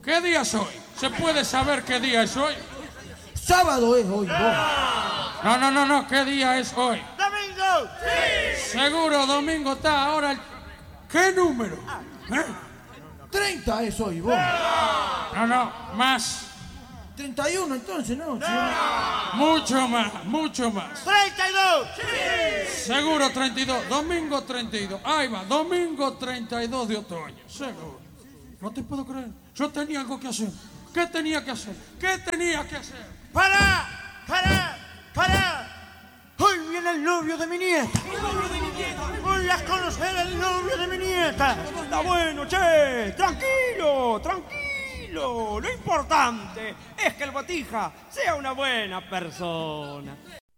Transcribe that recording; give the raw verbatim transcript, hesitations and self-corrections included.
¿Qué día es hoy? ¿Se puede saber qué día es hoy? Sábado es hoy, vos. No, no, no, no. ¿Qué día es hoy? ¡Domingo! ¡Sí! Seguro, domingo está ahora. El... ¿Qué número? ¿Eh? treinta es hoy, vos. No, no, más. treinta y uno entonces, ¿no? Sí. Mucho más, mucho más. ¡treinta y dos! ¡Sí! Seguro treinta y dos. Domingo treinta y dos. Ahí va, domingo treinta y dos de otoño. Seguro. No te puedo creer. Yo tenía algo que hacer. ¿Qué tenía que hacer? ¿Qué tenía que hacer? ¡Para! ¡Para! ¡Para! Hoy viene el novio de mi nieta. ¡El novio de mi nieta! Voy a conocer al novio de mi nieta. Está bueno, che. Tranquilo, tranquilo. Lo importante es que el Botija sea una buena persona.